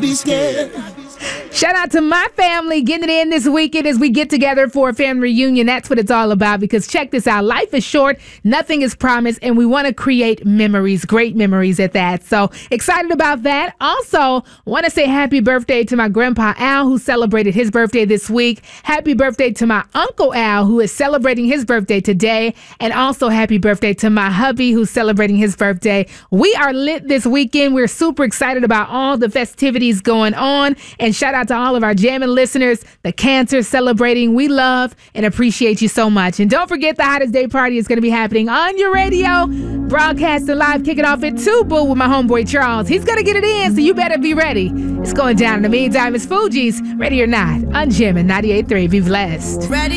be scared. Shout out to my family getting it in this weekend as we get together for a family reunion. That's what it's all about, because check this out. Life is short. Nothing is promised. And we want to create memories, great memories at that. So excited about that. Also, want to say happy birthday to my grandpa Al, who celebrated his birthday this week. Happy birthday to my Uncle Al, who is celebrating his birthday today. And also happy birthday to my hubby, who's celebrating his birthday. We are lit this weekend. We're super excited about all the festivities going on. And shout out to all of our jamming listeners, the Cancer celebrating. We love and appreciate you so much. And don't forget, the Hottest Day Party is going to be happening on your radio, broadcasting live, kicking off at 2, boo, with my homeboy Charles. He's going to get it in, so you better be ready. It's going down. In the meantime, it's Fugees, ready or not, on Jammin' 98.3. Be blessed. Ready